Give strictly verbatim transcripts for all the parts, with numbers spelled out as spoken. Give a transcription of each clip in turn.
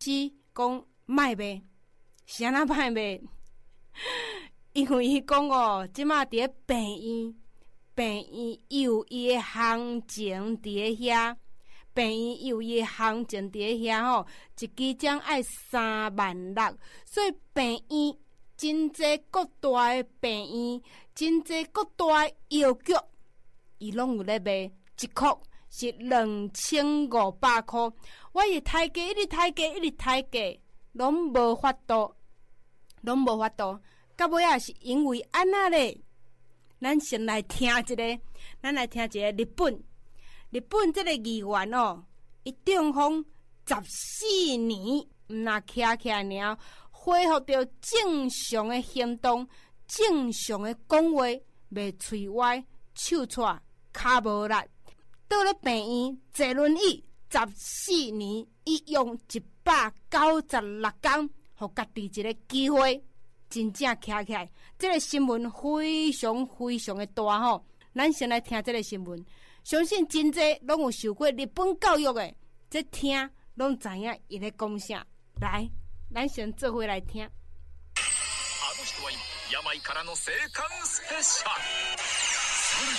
是讲卖卖，是安那卖卖？因为伊讲哦，即马伫咧病院，病院有伊诶行情伫咧遐，病院有伊诶行情伫咧遐吼，一支针爱三万六，所以病院真济各大诶病院，真济各大诶药局，伊拢有咧卖，一箍是两千五百箍。我一直抬价，一直抬价，一直抬价，拢无法度，拢无法度。到尾仔是因为安那咧，咱先来听一个，咱来听一个日本，日本这个议员哦，伊中风十四年，毋若徛徛尔，恢复到正常的行动，正常的讲话，袂喙歪、手颤、骹无力，倒咧病院坐轮椅十四年，伊用一百九十六天，互家己一个机会。真正徛起来，这个新闻非常非常的大吼。咱先来听这个新闻，相信真济拢有受过日本教育的，这听拢知影伊咧讲啥。来，咱先做伙来听。 あの人は今病からの生還スペシャル。さらに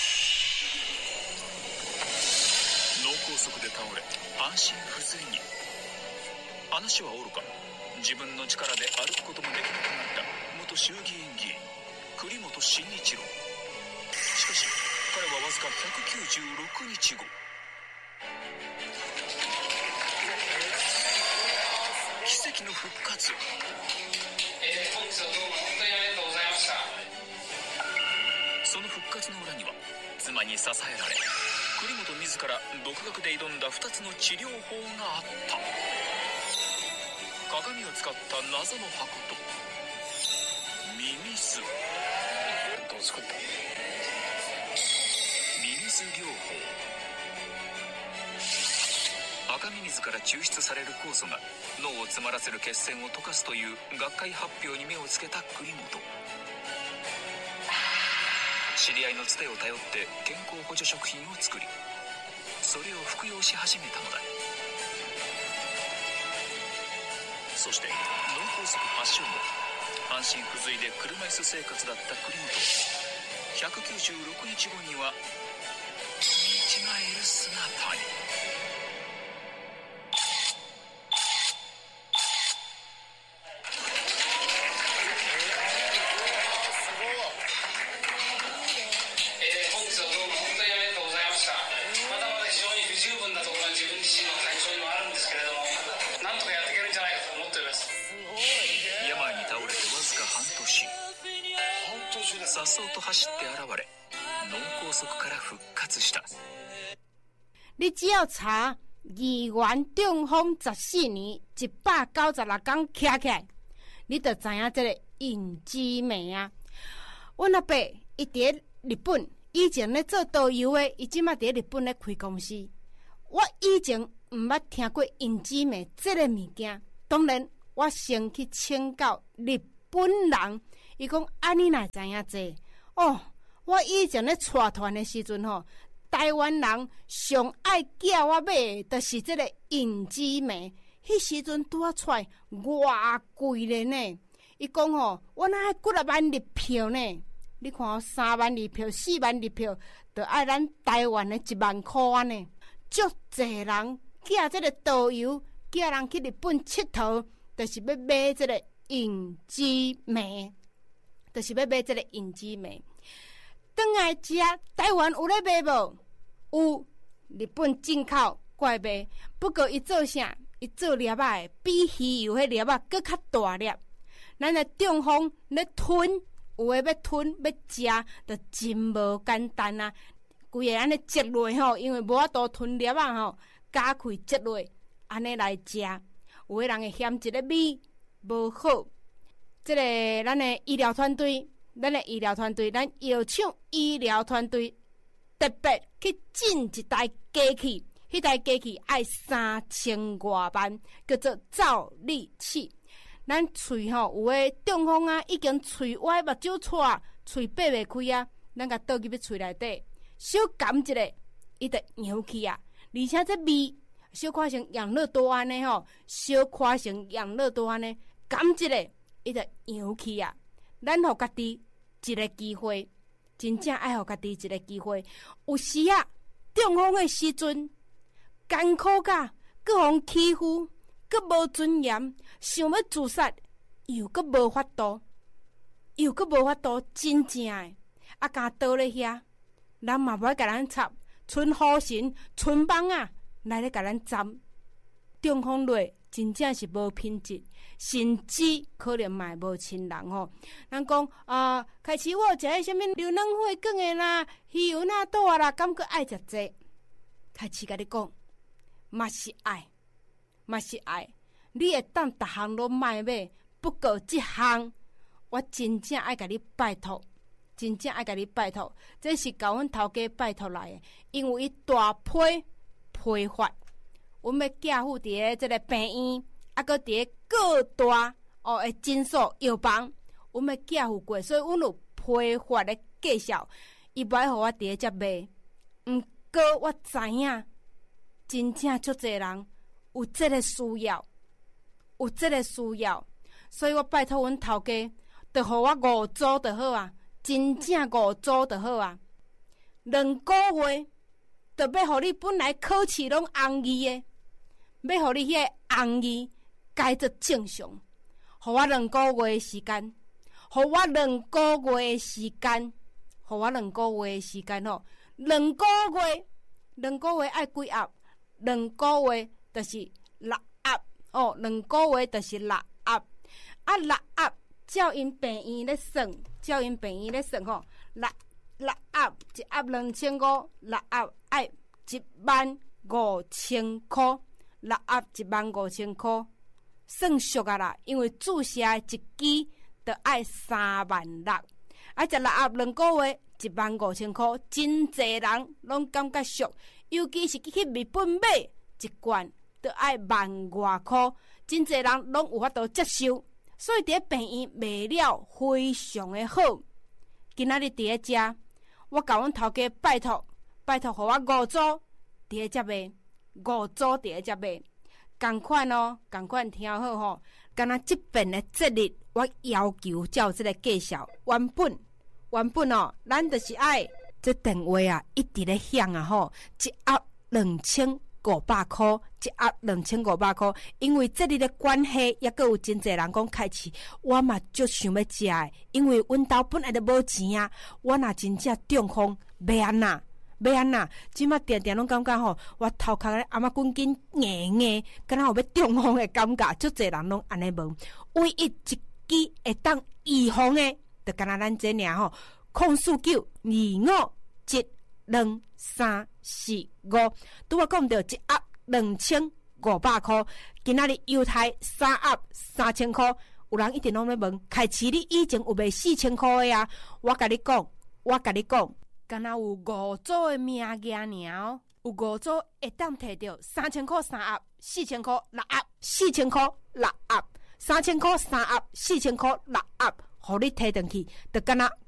脳梗塞で倒れ半身不随に。話はおろか。自分の力で歩くこともできなくなった元衆議院議員栗本慎一郎。しかし彼はわずかひゃくきゅうじゅうろくにちご奇跡の復活。 えー、本日はどうも本当にありがとうございました。 その復活の裏には妻に支えられ栗本自ら独学で挑んだふたつの治療法があった。鏡を使った謎の箱とミミズ。どう作った？ミミズ療法。赤ミミズから抽出される酵素が脳を詰まらせる血栓を溶かすという学会発表に目をつけた栗本。知り合いのつてを頼って健康補助食品を作り、それを服用し始めたのだ。そして脳梗塞発症後、半身不随で車椅子生活だった栗本。ひゃくきゅうじゅうろくにちごには見違える姿に。さっそうと走って現れ、脳梗塞から復活した。 你只要查议员中风十四年一百九十六天徛起来，你就知影这个尹之美啊。阮阿伯伊伫日本以前咧做导游的，伊即马伫日本咧开公司。我以前毋捌听过尹之美这个物件，当然我先去请教日本人。伊讲安尼哪知影这哦？我以前咧带团的时阵吼，台湾人上爱叫我买的，就是这个尹之美。迄时阵拄啊出来偌贵咧呢？伊讲吼，我哪爱几啊万日票呢？你看哦，三万日票、四万日票，就爱咱台湾的一万箍安尼。足侪人叫这个导游，叫人去日本佚佗，就是要买这个尹之美。就是要买这个尹之美，转来食台湾有咧卖无？有，日本进口过来卖。不过伊做啥？伊做粒仔的，比鱼油迄粒仔搁较大粒。咱的中风咧吞，有诶要吞要食，就真无简单啊！规个安尼折落吼，因为无法度吞粒仔吼，加开折落，安尼来食。有诶人会嫌一个味无好。这个咱的医疗团队，咱的医疗团队，咱药厂医疗团队特别去进一台机器，迄台机器爱三千外万，叫做造力器。咱喙吼有诶中风啊，已经喙歪、目睭错、喙闭袂开啊，咱甲倒入去喙内底，小含一下，伊就摇起啊，而且这味小可成养乐多安尼吼，小可成养乐多安尼，感一个伊就扬起啊！咱互家己一个机会，真正爱互家己一个机会。有时啊，中风的时阵，艰苦甲，各互欺负，各无尊严，想要自杀，又各无法度，又各无法度，真正的啊，敢倒咧遐，人嘛无爱甲咱插，剩好神、剩帮啊来咧甲咱占。中风落真正是无品质，甚至可能嘛无亲人吼。人讲啊、呃，开始我食迄什么牛腩血卷的啦、鱼油那豆啊啦，感觉爱食济。开始甲你讲，嘛是爱，嘛是爱。你会当逐项拢卖买，不过即项，我真正爱甲你拜托，真正爱甲你拜托。这是甲阮头家拜托来的，因为伊大批批发。阮要寄付伫咧即个病院，啊，搁伫咧各大哦诶诊所药房，阮要寄付过，所以阮有批发的介绍，伊无爱互我伫咧遮卖。毋过我知影，真正足侪人有即个需要，有即个需要，所以我拜托阮头家，着互我五组就好啊，真正五组就好啊。两个月，着要互你本来考试拢红字的。要互你迄个红字改作正常，互我两个月的时间，互我两个月的时间，互我两个月的时间吼，两个月，两个月爱几盒？两个月就是六盒哦，两个月就是六盒，啊六盒照因病院咧算，照因病院咧算吼，六六盒一盒两千五，六盒爱一万五千块。六盒一万五千块，算俗啊啦！因为注射一支就爱三万六，啊，食六盒两个月一万五千块，真侪人拢感觉俗，尤其是去日本买一罐就爱万外块，真侪人拢有法度接受，所以伫咧病院卖了非常的好。今仔日伫咧遮，我甲阮头家拜托，拜托，互我五组伫咧遮卖。五组伫咧遮卖，共款哦，共款听好吼。敢若即边的节日，我要求照即个介绍。原本原本哦，咱就是爱这电话啊，一直咧响啊吼，一盒两千五百块，一盒两千五百块。因为节日的关系，也阁有真侪人讲开市，我嘛足想要食的，因为阮兜本来就无钱啊，我若真正中风，要安那？要安那？即马定定拢感觉吼，我头壳咧阿妈滚紧硬硬，敢若有要中风的感觉。足侪人拢安尼问，唯一一支会当预防的，就敢若咱这尔吼，控诉九二五一两三四五，拄我讲到一盒两千五百块，今仔日犹太三盒三千块，有人一定拢咧问，开市你以前有卖四千块的啊？我甲你讲，我甲你讲。敢若有五组的名额尔，有五组会当摕到三千块三盒，四千块六盒，四千块六盒，三千块三盒，四千块六盒，互你摕转去，就敢若